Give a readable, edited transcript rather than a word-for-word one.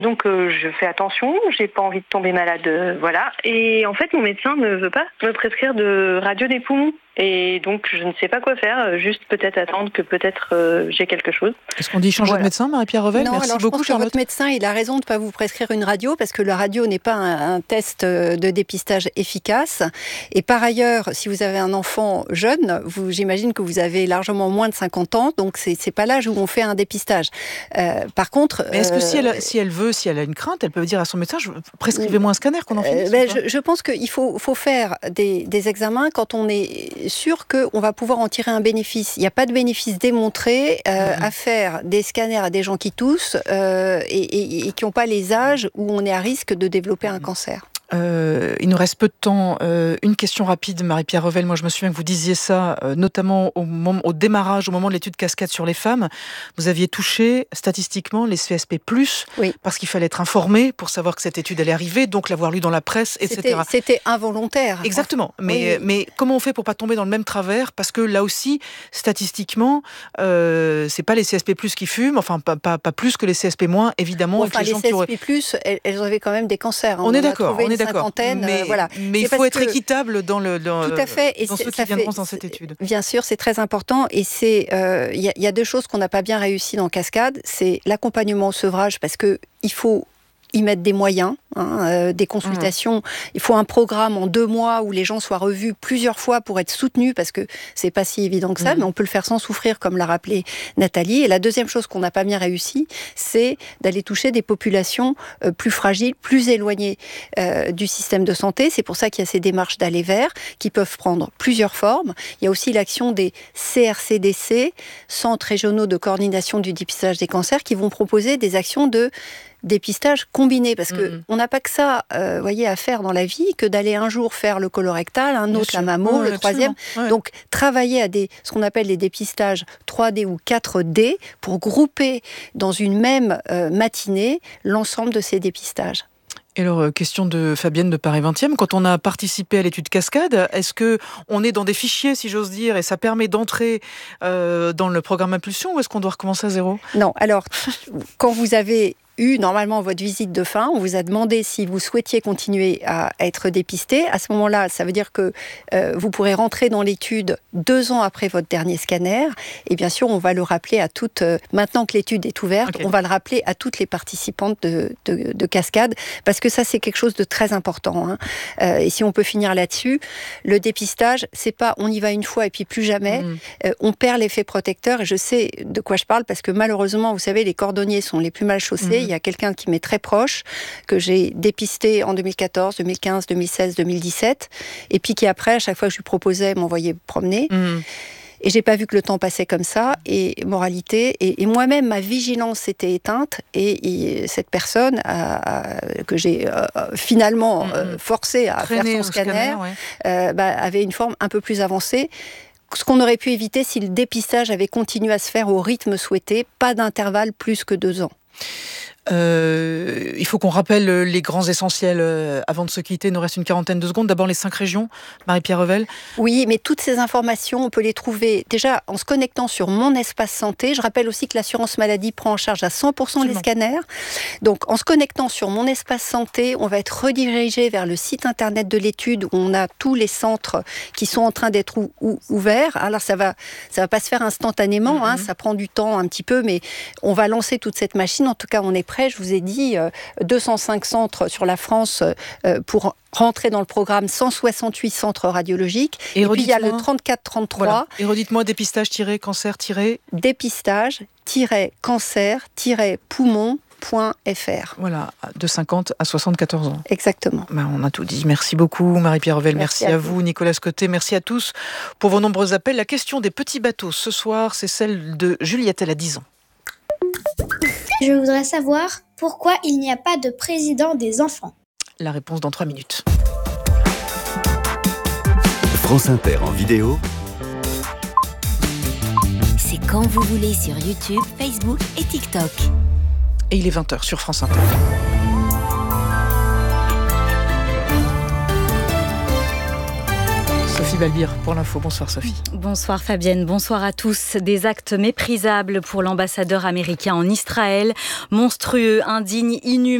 Donc je fais attention, j'ai pas envie de tomber malade, voilà. Et en fait, mon médecin ne veut pas me prescrire de radio des poumons. Et donc je ne sais pas quoi faire, juste peut-être attendre que j'ai quelque chose. Est-ce qu'on dit changer de médecin, Marie-Pierre Revel? Non, Merci alors beaucoup, je pense Charlotte. que votre médecin, il a raison de ne pas vous prescrire une radio, parce que la radio n'est pas un test de dépistage efficace. Et par ailleurs, si vous avez un enfant jeune, j'imagine que vous avez largement moins de 50 ans, donc c'est pas l'âge où on fait un dépistage. Par contre... Mais est-ce que si elle a une crainte, elle peut dire à son médecin, prescrivez-moi un scanner, qu'on en finisse? Je pense qu'il faut faire des examens quand on est sûr qu'on va pouvoir en tirer un bénéfice. Il n'y a pas de bénéfice démontré à faire des scanners à des gens qui toussent et qui n'ont pas les âges où on est à risque de développer un cancer. Il nous reste peu de temps. Une question rapide, Marie-Pierre Revel. Moi, je me souviens que vous disiez ça, notamment au démarrage, au moment de l'étude Cascade sur les femmes. Vous aviez touché statistiquement les CSP+, oui, parce qu'il fallait être informé pour savoir que cette étude allait arriver, donc l'avoir lu dans la presse, etc. C'était involontaire. Exactement. Mais comment on fait pour pas tomber dans le même travers? Parce que là aussi, statistiquement, c'est pas les CSP+ qui fument, enfin pas plus que les CSP-, évidemment. Enfin, les CSP+, elles avaient quand même des cancers. On est d'accord. Mais voilà. Mais il faut être équitable dans tout à fait. Et dans ceux qui viendront dans cette étude. Bien sûr, c'est très important. Et il y a deux choses qu'on n'a pas bien réussi dans Cascade. C'est l'accompagnement au sevrage, parce que il faut y mettre des moyens, des consultations. Il faut un programme en 2 mois où les gens soient revus plusieurs fois pour être soutenus, parce que c'est pas si évident que ça, mais on peut le faire sans souffrir, comme l'a rappelé Nathalie. Et la deuxième chose qu'on n'a pas bien réussi, c'est d'aller toucher des populations plus fragiles, plus éloignées du système de santé. C'est pour ça qu'il y a ces démarches d'aller vers, qui peuvent prendre plusieurs formes. Il y a aussi l'action des CRCDC, Centres régionaux de coordination du dépistage des cancers, qui vont proposer des actions de dépistage combiné, parce que on n'a pas que ça, à faire dans la vie, que d'aller un jour faire le colorectal, un autre la mammo, le troisième. Ouais. Donc travailler à ce qu'on appelle les dépistages 3D ou 4D pour grouper dans une même matinée l'ensemble de ces dépistages. Et alors, question de Fabienne de Paris 20e, quand on a participé à l'étude Cascade, est-ce qu'on est dans des fichiers, si j'ose dire, et ça permet d'entrer dans le programme Impulsion, ou est-ce qu'on doit recommencer à zéro? Non, alors, quand vous avez normalement votre visite de fin, on vous a demandé si vous souhaitiez continuer à être dépisté. À ce moment-là, ça veut dire que vous pourrez rentrer dans l'étude 2 ans après votre dernier scanner. Et bien sûr, on va le rappeler à toutes, maintenant que l'étude est ouverte, on va le rappeler à toutes les participantes de Cascade, parce que ça, c'est quelque chose de très important. Et si on peut finir là-dessus, le dépistage, c'est pas on y va une fois et puis plus jamais. On perd l'effet protecteur, et je sais de quoi je parle, parce que malheureusement, vous savez, les cordonniers sont les plus mal chaussés. Il y a quelqu'un qui m'est très proche, que j'ai dépisté en 2014, 2015, 2016, 2017, et puis qui après, à chaque fois que je lui proposais, m'envoyait promener. Et j'ai pas vu que le temps passait comme ça. Et moralité, et moi-même, ma vigilance s'était éteinte, et cette personne que j'ai finalement forcé à faire son scanner, avait une forme un peu plus avancée. Ce qu'on aurait pu éviter si le dépistage avait continué à se faire au rythme souhaité, pas d'intervalle plus que 2 ans. Il faut qu'on rappelle les grands essentiels avant de se quitter. Il nous reste une quarantaine de secondes. D'abord les 5 régions, Marie-Pierre Revel. Oui, mais toutes ces informations, on peut les trouver déjà en se connectant sur Mon Espace Santé. Je rappelle aussi que l'assurance maladie prend en charge à 100% les scanners. Donc en se connectant sur Mon Espace Santé, on va être redirigé vers le site internet de l'étude, où on a tous les centres qui sont en train d'être ouverts. Alors ça va pas se faire instantanément, ça prend du temps un petit peu, mais on va lancer toute cette machine. En tout cas, on est prêt. Je vous ai dit 205 centres sur la France pour rentrer dans le programme, 168 centres radiologiques. Et puis il y a le 34-33. Voilà. Et redites-moi, dépistage-cancer- dépistage-cancer-poumon.fr. Voilà, de 50 à 74 ans. Exactement. On a tout dit. Merci beaucoup, Marie-Pierre Revel. Merci à vous, Nicolas Scottet. Merci à tous pour vos nombreux appels. La question des petits bateaux ce soir, c'est celle de Juliette, elle a 10 ans. Je voudrais savoir pourquoi il n'y a pas de président des enfants. La réponse dans 3 minutes. France Inter en vidéo. C'est quand vous voulez sur YouTube, Facebook et TikTok. Et il est 20h sur France Inter. Sophie Balbir pour l'info. Bonsoir Sophie. Bonsoir Fabienne, bonsoir à tous. Des actes méprisables pour l'ambassadeur américain en Israël, monstrueux, indignes, inhumains.